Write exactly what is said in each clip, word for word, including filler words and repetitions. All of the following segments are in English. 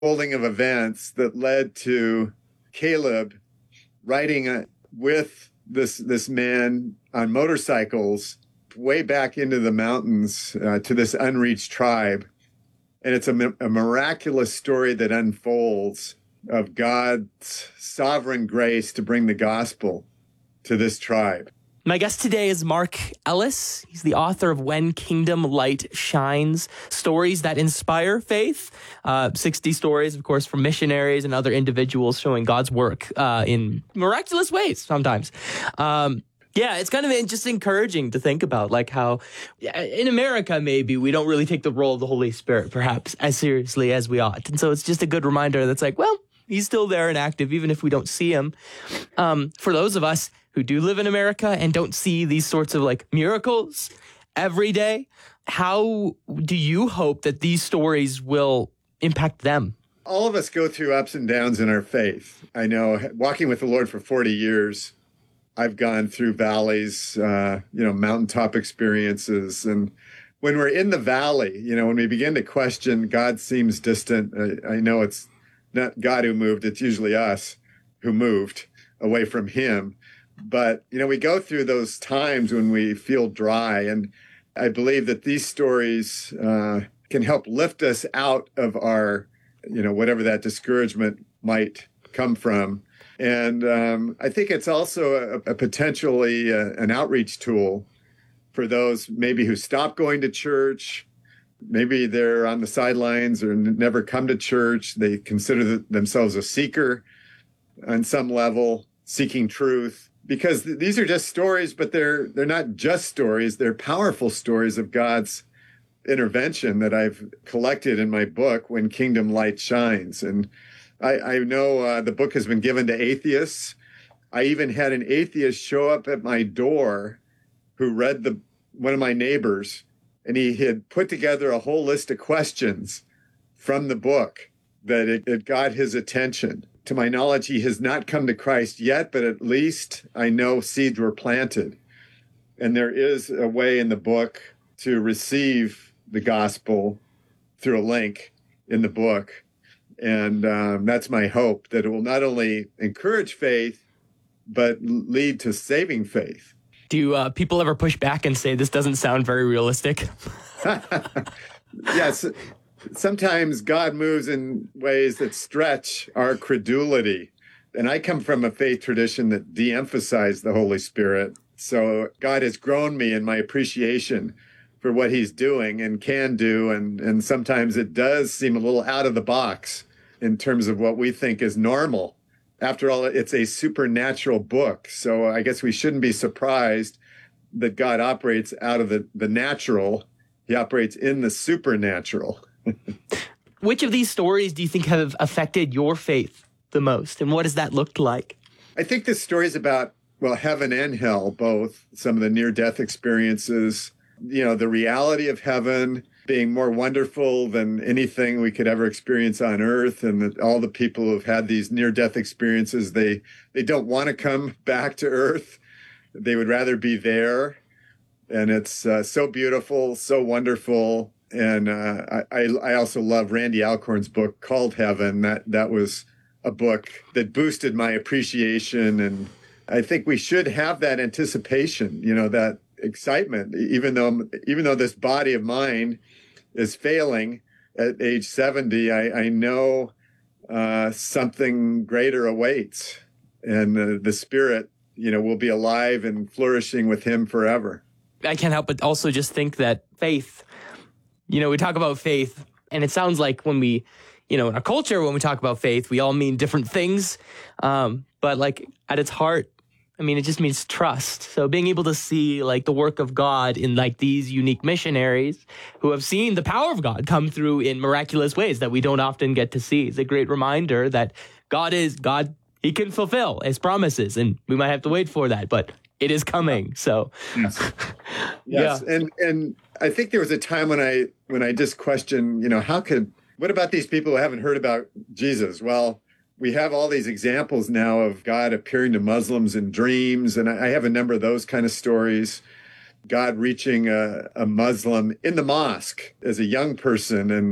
unfolding of events that led to Caleb riding uh, with this this man on motorcycles way back into the mountains uh, to this unreached tribe. And it's a, a miraculous story that unfolds of God's sovereign grace to bring the gospel to this tribe. My guest today is Mark Ellis. He's the author of When Kingdom Light Shines, stories that inspire faith. Uh, sixty stories, of course, from missionaries and other individuals showing God's work uh, in miraculous ways sometimes. Um, yeah, it's kind of just encouraging to think about, like how in America, maybe we don't really take the role of the Holy Spirit, perhaps, as seriously as we ought. And so it's just a good reminder that's like, well, he's still there and active, even if we don't see him. Um, for those of us who do live in America and don't see these sorts of like miracles every day, how do you hope that these stories will impact them? All of us go through ups and downs in our faith. I know, walking with the Lord for forty years, I've gone through valleys, uh, you know, mountaintop experiences. And when we're in the valley, you know, when we begin to question, God seems distant. I, I know it's not God who moved, it's usually us who moved away from him. But, you know, we go through those times when we feel dry. And I believe that these stories uh, can help lift us out of our, you know, whatever that discouragement might come from. And um, I think it's also a, a potentially uh, an outreach tool for those maybe who stop going to church. Maybe they're on the sidelines or n- never come to church. They consider th- themselves a seeker on some level, seeking truth. Because th- these are just stories, but they're they're not just stories. They're powerful stories of God's intervention that I've collected in my book, When Kingdom Light Shines. And I, I know uh, the book has been given to atheists. I even had an atheist show up at my door who read the one of my neighbors, and he had put together a whole list of questions from the book that it, it got his attention. To my knowledge, he has not come to Christ yet, but at least I know seeds were planted. And there is a way in the book to receive the gospel through a link in the book. And um, that's my hope, that it will not only encourage faith, but lead to saving faith. Do uh, people ever push back and say, this doesn't sound very realistic? Yes. Sometimes God moves in ways that stretch our credulity. And I come from a faith tradition that de-emphasized the Holy Spirit. So God has grown me in my appreciation for what he's doing and can do. And, and sometimes it does seem a little out of the box in terms of what we think is normal. After all, it's a supernatural book. So I guess we shouldn't be surprised that God operates out of the, the natural. He operates in the supernatural. Which of these stories do you think have affected your faith the most? And what does that look like? I think the stories about, well, heaven and hell, both, some of the near-death experiences, you know, the reality of heaven being more wonderful than anything we could ever experience on earth, and that all the people who've had these near-death experiences, they they don't want to come back to earth. They would rather be there. And it's uh, so beautiful, so wonderful. And uh, I, I also love Randy Alcorn's book called Heaven. That that was a book that boosted my appreciation. And I think we should have that anticipation, you know, that excitement, even though even though this body of mine is failing at age seventy, I, I know uh, something greater awaits. And uh, the Spirit, you know, will be alive and flourishing with him forever. I can't help but also just think that faith, you know, we talk about faith, and it sounds like when we, you know, in our culture, when we talk about faith, we all mean different things. Um, but like at its heart, I mean, it just means trust. So being able to see like the work of God in like these unique missionaries who have seen the power of God come through in miraculous ways that we don't often get to see is a great reminder that God is God. He can fulfill his promises, and we might have to wait for that, but it is coming. So, yes, yes. Yeah. And and I think there was a time when I when I just questioned, you know, how could what about these people who haven't heard about Jesus? Well, we have all these examples now of God appearing to Muslims in dreams, and I have a number of those kind of stories. God reaching a, a Muslim in the mosque as a young person and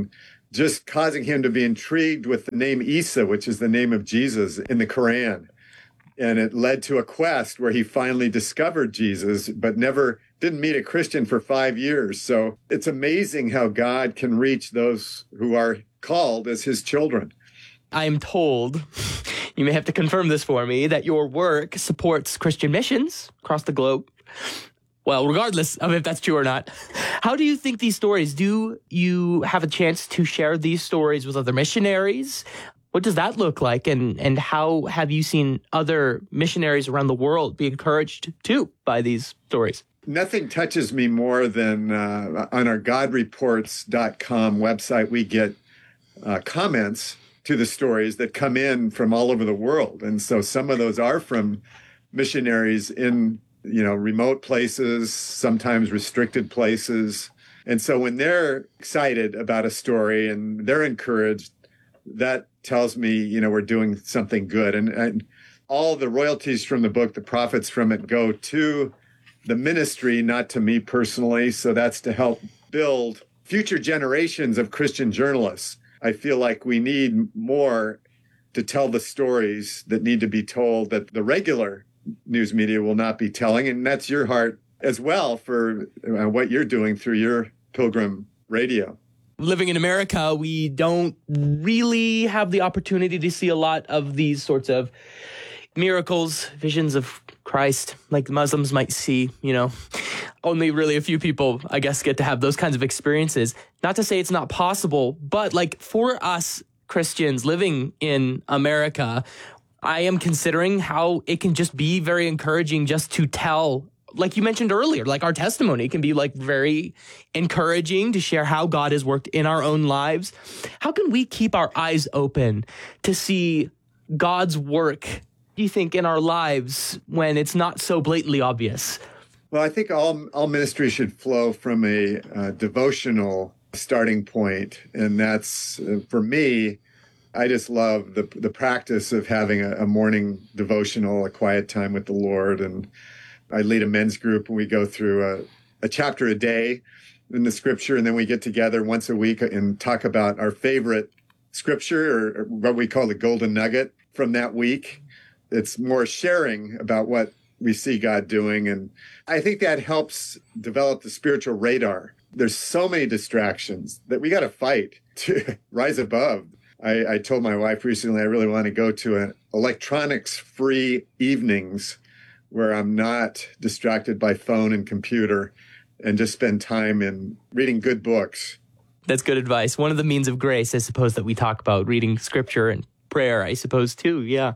just causing him to be intrigued with the name Isa, which is the name of Jesus in the Quran. And it led to a quest where he finally discovered Jesus, but never didn't meet a Christian for five years. So it's amazing how God can reach those who are called as his children. I am told, you may have to confirm this for me, that your work supports Christian missions across the globe. Well, regardless of if that's true or not, how do you think these stories, do you have a chance to share these stories with other missionaries? What does that look like? And, and how have you seen other missionaries around the world be encouraged too by these stories? Nothing touches me more than uh, on our god reports dot com website, we get uh, comments to the stories that come in from all over the world. And so some of those are from missionaries in, you know, remote places, sometimes restricted places. And so when they're excited about a story and they're encouraged, that tells me, you know, we're doing something good. And, and all the royalties from the book, the profits from it, go to the ministry, not to me personally. So that's to help build future generations of Christian journalists. I feel like we need more to tell the stories that need to be told that the regular news media will not be telling. And that's your heart as well for uh, what you're doing through your Pilgrim Radio. Living in America, we don't really have the opportunity to see a lot of these sorts of miracles, visions of Christ, like the Muslims might see, you know. Only really a few people, I guess, get to have those kinds of experiences. Not to say it's not possible, but like for us Christians living in America, I am considering how it can just be very encouraging just to tell, like you mentioned earlier, like our testimony can be like very encouraging to share how God has worked in our own lives. How can we keep our eyes open to see God's work, do you think, in our lives when it's not so blatantly obvious? Well, I think all all ministry should flow from a uh, devotional starting point, and that's uh, for me. I just love the the practice of having a, a morning devotional, a quiet time with the Lord, and I lead a men's group, and we go through a, a chapter a day in the Scripture, and then we get together once a week and talk about our favorite Scripture, or, or what we call the golden nugget from that week. It's more sharing about what we see God doing. And I think that helps develop the spiritual radar. There's so many distractions that we got to fight to rise above. I, I told my wife recently, I really want to go to an electronics-free evenings where I'm not distracted by phone and computer and just spend time in reading good books. That's good advice. One of the means of grace, I suppose, that we talk about, reading scripture and prayer, I suppose, too. Yeah.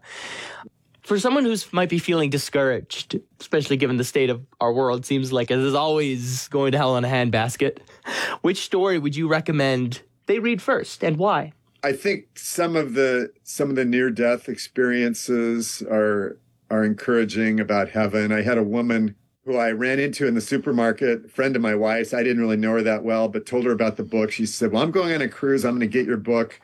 For someone who's might be feeling discouraged, especially given the state of our world, seems like it is always going to hell in a handbasket. Which story would you recommend they read first, and why? I think some of the some of the near-death experiences are are encouraging about heaven. I had a woman who I ran into in the supermarket, a friend of my wife's. I didn't really know her that well, but told her about the book. She said, "Well, I'm going on a cruise. I'm going to get your book."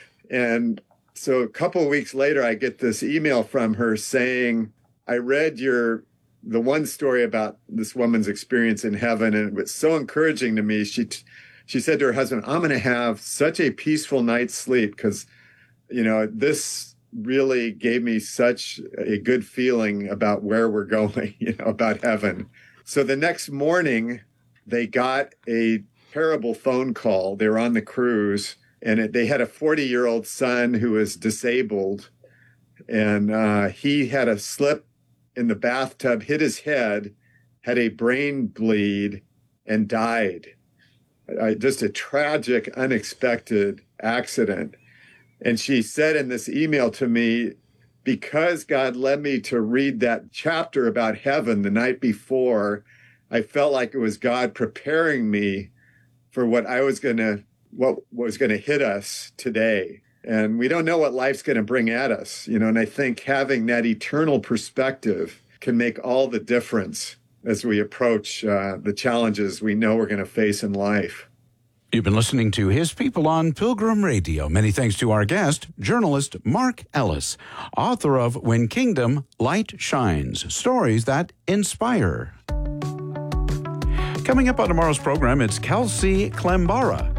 And so a couple of weeks later, I get this email from her saying, I read your the one story about this woman's experience in heaven, and it was so encouraging to me. She she said to her husband, I'm going to have such a peaceful night's sleep because, you know, this really gave me such a good feeling about where we're going, you know, about heaven. So the next morning, they got a terrible phone call. They were on the cruise. And it, they had a forty-year-old son who was disabled, and uh, he had a slip in the bathtub, hit his head, had a brain bleed, and died. Uh, just a tragic, unexpected accident. And she said in this email to me, because God led me to read that chapter about heaven the night before, I felt like it was God preparing me for what I was going to what was going to hit us today. And we don't know what life's going to bring at us, you know, and I think having that eternal perspective can make all the difference as we approach uh, the challenges we know we're going to face in life. You've been listening to His People on Pilgrim Radio. Many thanks to our guest, journalist Mark Ellis, author of When Kingdom Light Shines, Stories That Inspire. Coming up on tomorrow's program, it's Kelsey Klembara,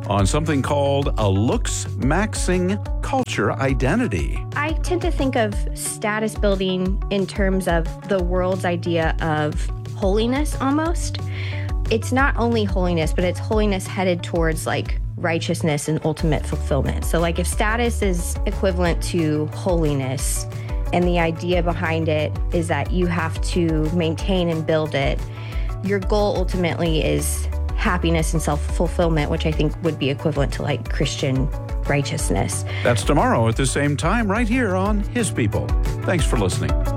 on something called a looks-maxing culture identity. I tend to think of status building in terms of the world's idea of holiness almost. It's not only holiness, but it's holiness headed towards like righteousness and ultimate fulfillment. So like if status is equivalent to holiness, and the idea behind it is that you have to maintain and build it, your goal ultimately is happiness and self-fulfillment, which I think would be equivalent to like Christian righteousness. That's tomorrow at the same time right here on His People. Thanks for listening.